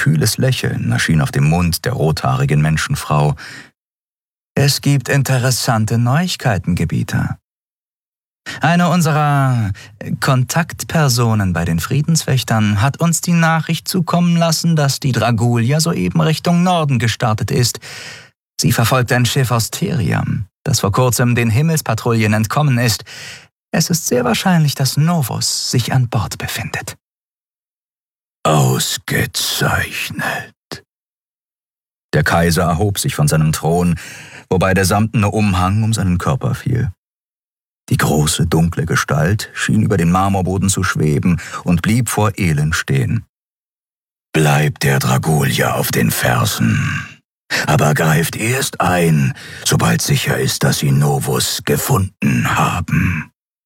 kühles Lächeln erschien auf dem Mund der rothaarigen Menschenfrau. »Es gibt interessante Neuigkeiten, Gebieter. Eine unserer Kontaktpersonen bei den Friedenswächtern hat uns die Nachricht zukommen lassen, dass die Dragulia soeben Richtung Norden gestartet ist. Sie verfolgt ein Schiff aus Theriam, das vor kurzem den Himmelspatrouillen entkommen ist. Es ist sehr wahrscheinlich, dass Novus sich an Bord befindet.« »Ausgezeichnet.« Der Kaiser erhob sich von seinem Thron, wobei der samtene Umhang um seinen Körper fiel. Die große, dunkle Gestalt schien über den Marmorboden zu schweben und blieb vor Elend stehen. »Bleibt der Dragulia auf den Fersen, aber greift erst ein, sobald sicher ist, dass sie Novus gefunden haben.«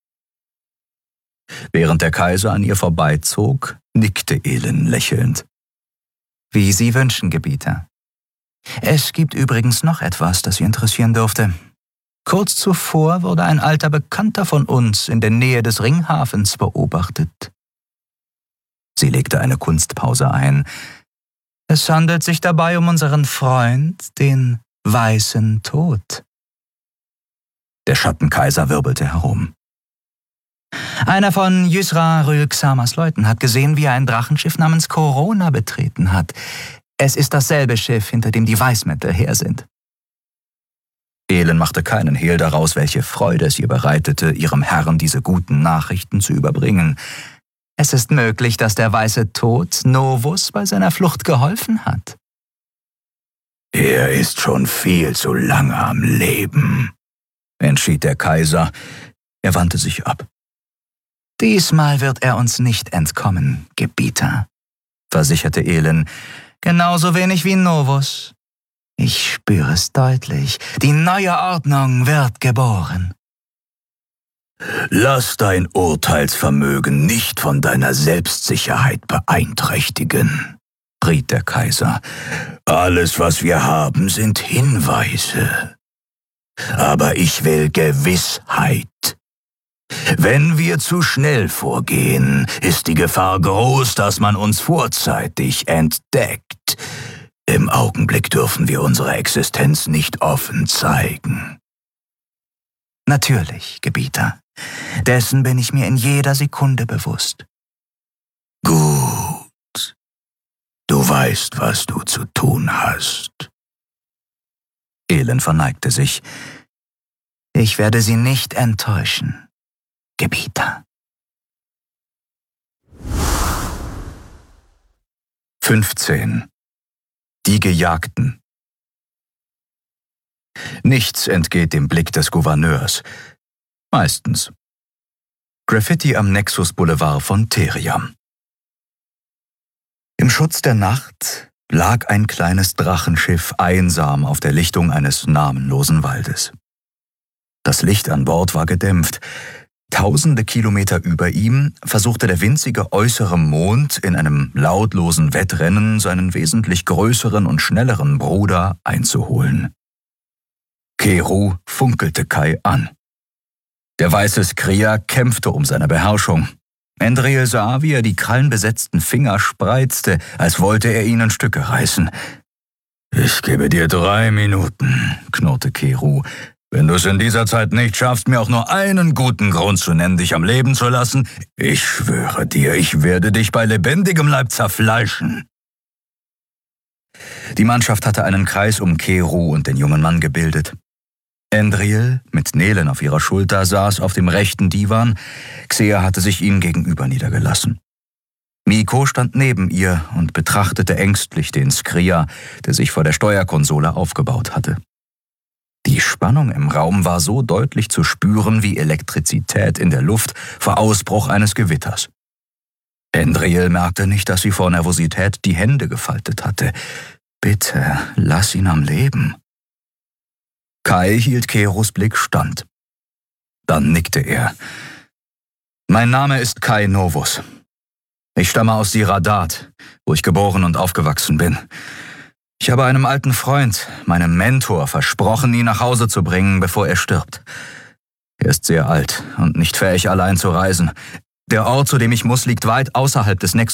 Während der Kaiser an ihr vorbeizog, nickte Elend lächelnd. »Wie Sie wünschen, Gebieter. Es gibt übrigens noch etwas, das Sie interessieren dürfte. Kurz zuvor wurde ein alter Bekannter von uns in der Nähe des Ringhafens beobachtet.« Sie legte eine Kunstpause ein. »Es handelt sich dabei um unseren Freund, den Weißen Tod.« Der Schattenkaiser wirbelte herum. »Einer von Yusra Rül-Xamas Leuten hat gesehen, wie er ein Drachenschiff namens Corona betreten hat. Es ist dasselbe Schiff, hinter dem die Weißmäntel her sind.« Elend machte keinen Hehl daraus, welche Freude es ihr bereitete, ihrem Herrn diese guten Nachrichten zu überbringen. Es ist möglich, dass der Weiße Tod Novus bei seiner Flucht geholfen hat. »Er ist schon viel zu lange am Leben«, entschied der Kaiser. Er wandte sich ab. »Diesmal wird er uns nicht entkommen, Gebieter«, versicherte Elend, »genauso wenig wie Novus. Ich spüre es deutlich. Die neue Ordnung wird geboren.« »Lass dein Urteilsvermögen nicht von deiner Selbstsicherheit beeinträchtigen«, riet der Kaiser. »Alles, was wir haben, sind Hinweise. Aber ich will Gewissheit. Wenn wir zu schnell vorgehen, ist die Gefahr groß, dass man uns vorzeitig entdeckt. Im Augenblick dürfen wir unsere Existenz nicht offen zeigen.« »Natürlich, Gebieter. Dessen bin ich mir in jeder Sekunde bewusst.« »Gut. Du weißt, was du zu tun hast.« Elend verneigte sich. »Ich werde Sie nicht enttäuschen, Gebieter.« 15. Die Gejagten. Nichts entgeht dem Blick des Gouverneurs. Meistens. Graffiti am Nexus Boulevard von Theriam. Im Schutz der Nacht lag ein kleines Drachenschiff einsam auf der Lichtung eines namenlosen Waldes. Das Licht an Bord war gedämpft. Tausende Kilometer über ihm versuchte der winzige äußere Mond in einem lautlosen Wettrennen seinen wesentlich größeren und schnelleren Bruder einzuholen. Keru funkelte Kai an. Der weiße Skria kämpfte um seine Beherrschung. Endriel sah, wie er die krallenbesetzten Finger spreizte, als wollte er ihn in Stücke reißen. »Ich gebe dir 3 Minuten«, knurrte Keru. »Wenn du es in dieser Zeit nicht schaffst, mir auch nur einen guten Grund zu nennen, dich am Leben zu lassen, ich schwöre dir, ich werde dich bei lebendigem Leib zerfleischen.« Die Mannschaft hatte einen Kreis um Keru und den jungen Mann gebildet. Endriel, mit Nelen auf ihrer Schulter, saß auf dem rechten Divan. Xea hatte sich ihnen gegenüber niedergelassen. Miko stand neben ihr und betrachtete ängstlich den Skria, der sich vor der Steuerkonsole aufgebaut hatte. Die Spannung im Raum war so deutlich zu spüren wie Elektrizität in der Luft vor Ausbruch eines Gewitters. Endriel merkte nicht, dass sie vor Nervosität die Hände gefaltet hatte. »Bitte, lass ihn am Leben.« Kai hielt Kerus Blick stand. Dann nickte er. »Mein Name ist Kai Novus. Ich stamme aus Siradat, wo ich geboren und aufgewachsen bin. Ich habe einem alten Freund, meinem Mentor, versprochen, ihn nach Hause zu bringen, bevor er stirbt. Er ist sehr alt und nicht fähig, allein zu reisen. Der Ort, zu dem ich muss, liegt weit außerhalb des